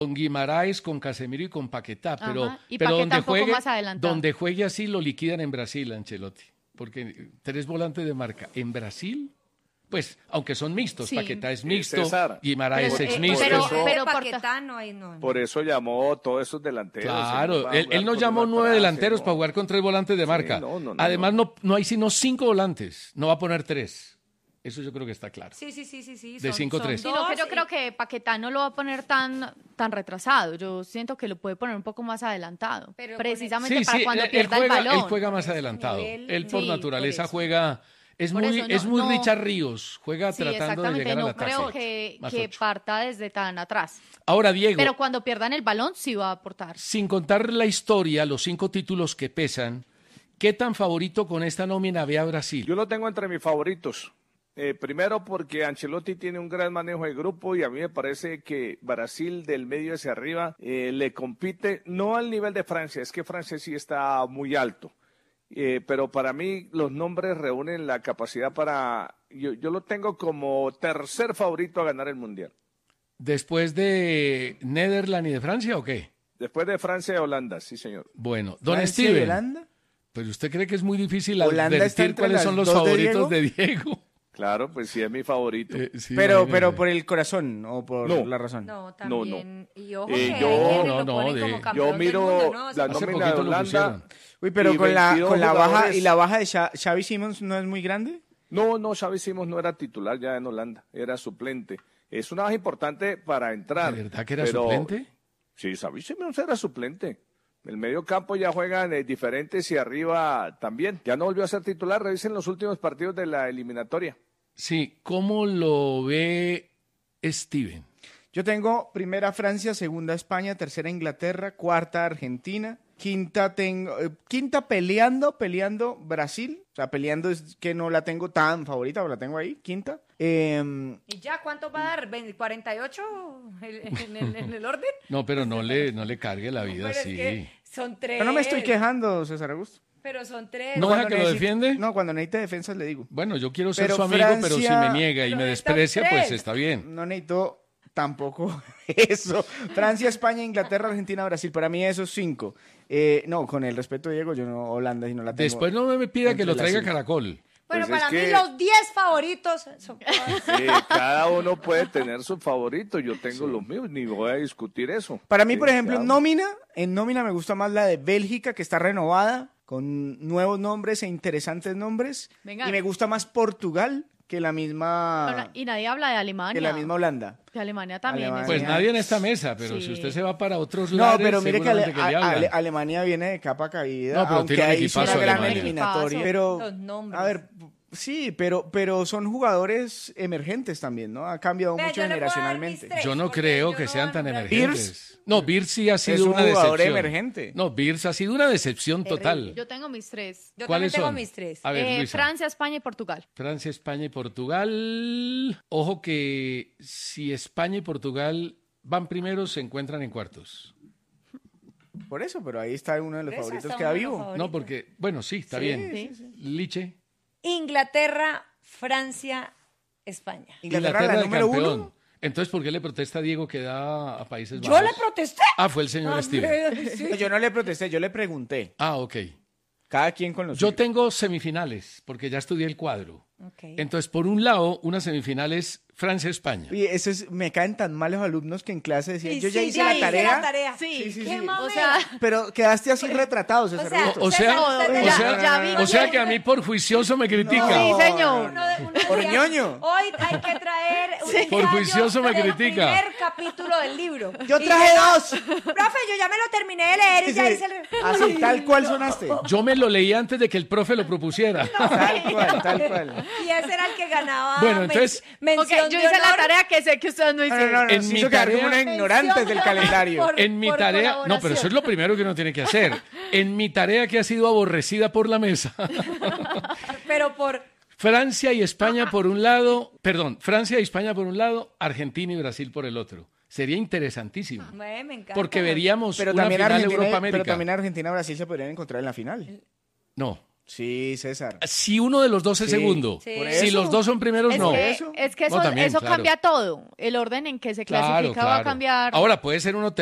Con Guimaraes, con Casemiro y con Paquetá, Ajá, y pero Paquetá un poco más adelantado. donde juegue así lo liquidan en Brasil, Ancelotti, porque 3 volantes de marca en Brasil, pues, aunque son mixtos, Sí. Paquetá es mixto, César, Guimaraes pero, es eh, mixto. pero Paquetá no hay, no. Por eso llamó todos esos delanteros. Claro, va a él jugar no con llamó una 9 frase, delanteros no. para jugar con 3 volantes de marca. no, Además, no hay sino 5 volantes, no va a poner 3. Eso yo creo que está claro. Sí. De 5-3. Sino que yo creo que Paquetá no lo va a poner tan retrasado. Yo siento que lo puede poner un poco más adelantado. Pero precisamente para cuando pierda el él balón. juega más adelantado. nivel, Él por sí, naturaleza por eso. juega. Es Por muy, eso es muy no. Richard Ríos. Juega Sí, tratando de exactamente. llegar al No ataque. creo que Más 8. parta desde tan atrás. Ahora, Diego, Pero cuando pierdan el balón, sí va a aportar. sin contar la historia, los 5 títulos que pesan, ¿qué tan favorito con esta nómina ve a Brasil? Yo lo tengo entre mis favoritos. Primero porque Ancelotti tiene un gran manejo de grupo y a mí me parece que Brasil del medio hacia arriba le compite, no al nivel de Francia, es que Francia sí está muy alto. Pero para mí los nombres reúnen la capacidad para... Yo lo tengo como tercer favorito a ganar el Mundial. ¿Después de Netherlands y de Francia o qué? Después de Francia y Holanda, sí señor. Bueno, don Francia y Steven, Holanda. pues usted cree que es muy difícil Holanda está advertir entre cuáles las son los 2 de favoritos de Diego. Claro, pues sí es mi favorito. Sí, Pero imagínese. por el corazón o por No. la razón. No, también. Y ojo Eh, que yo- hay quienes no, lo no, ponen de- como yo campeón Yo del miro mundo, ¿no? la Hace nómina poquito de lo Holanda. pusieron. Uy, pero Y con la 22 baja jugadores. y la baja de Xavi Simons no es muy grande. No, Xavi Simons no era titular ya en Holanda, era suplente. Es una baja importante para entrar. ¿De verdad que era pero- suplente? Sí, Xavi Simons era suplente. El medio campo ya juegan diferentes y arriba también. Ya no volvió a ser titular, revisen los últimos partidos de la eliminatoria. Sí, ¿cómo lo ve Steven? Yo tengo primera Francia, segunda España, tercera Inglaterra, cuarta Argentina, quinta peleando Brasil. O sea, peleando es que no la tengo tan favorita, pero la tengo ahí, quinta. ¿Y ya cuánto va a dar? ¿48 en el orden? No, pero no le cargue la vida Pero es así. que son 3. Yo no me estoy quejando, César Augusto. Pero son 3. No, Cuando deja que lo necesite- defiende. No, cuando necesite defensas le digo. Bueno, yo quiero ser Pero su amigo, pero si Francia- me niega y Pero me están desprecia, pues 3. está bien. No necesito tampoco eso. Francia, España, Inglaterra, Argentina, Brasil. Para mí esos 5. No, con el respeto de Diego, yo no Holanda y no la tengo. Después no me pida que entre lo las traiga 5. Caracol. Bueno, Pues es para mí que- los 10 favoritos son... Cada uno puede tener su favorito. Yo tengo los míos, ni voy a discutir eso. Para mí, Sí, por ejemplo, cada uno. en nómina me gusta más la de Bélgica, que está renovada, con nuevos nombres e interesantes nombres. Venga. Y me gusta más Portugal que la misma, Y nadie habla de Alemania. Holanda. De Alemania también. Alemania. Pues Sí. nadie en esta mesa, pero Sí. si usted se va para otros No, lados, pero mire que seguramente que le hablan. Alemania viene de capa caída, No, pero aunque tiene un ahí hizo una equipazo gran Alemania. eliminatoria. Equipazo. Pero, Los nombres. a ver, sí, pero son jugadores emergentes también, ¿no? Ha cambiado Vea, mucho yo le puedo dar generacionalmente. mis tres. Yo no porque creo yo que no sean voy a tan nombrar. emergentes. No, Birz sí ha sido Es un una jugador decepción. emergente. No, Birz ha sido una decepción total. Yo tengo mis 3. Yo también ¿Cuáles tengo son? mis 3. A ver, Luisa. Francia, España y Portugal. Francia, España y Portugal. Ojo que si España y Portugal van primeros, se encuentran en cuartos. Por eso, pero ahí está uno de los Por eso favoritos está que da uno de los vivo. favoritos. No, porque, bueno, sí, está Sí, bien. sí, Liche. Inglaterra, Francia, España. Inglaterra, la de número campeón. 1. Entonces, ¿por qué le protesta a Diego que da a Países Yo Bajos? le protesté. Ah, fue el señor Steven. Sí. Yo no le protesté, yo le pregunté. Ah, ok. Cada quien con los Yo suyos. tengo semifinales, porque ya estudié el cuadro. Ok. Entonces, por un lado, una semifinal es Francia-España. Oye, me caen tan mal los alumnos que en clase decían, Y yo ya sí, hice la tarea, Sí, sí, Qué sí. mamera. O sea, pero quedaste así retratado, César sea, Augusto. O sea, César, o usted sea, ya vi o sea que- que a mí por juicioso me critica. Sí, señor. Uno Por decía, ñoño. Hoy hay que traer un Por ensayo juicioso me del critica. primer capítulo del libro. Yo Y traje llega, 2. Profe, yo ya me lo terminé de leer y ya hice el... Así, tal cual sonaste. Yo me lo leí antes de que el profe lo propusiera. Tal cual, tal cual. Y ese era el que ganaba. Bueno, entonces- mención ok, yo de hice la honor tarea que sé que ustedes no No, hicieron. no, no, En se mi hizo quedar como tarea- una ignorante del calendario. Por- En mi por tarea, no, pero colaboración. eso es lo primero que uno tiene que hacer. En mi tarea que ha sido aborrecida por la mesa. Pero por... Francia y España por un lado, perdón, Francia y España por un lado, Argentina y Brasil por el otro. Sería interesantísimo. Me encanta. Porque veríamos Pero una también final Argentina, Europa-América. pero también Argentina y Brasil se podrían encontrar en la final. No, Sí, César. Si uno de los dos es Sí. segundo. Sí. Por Si eso. los dos son primeros, Es no. que, Eso. es que No, eso, también, eso claro. cambia todo. El orden en que se Claro, clasifica va a claro. cambiar. Ahora puede ser uno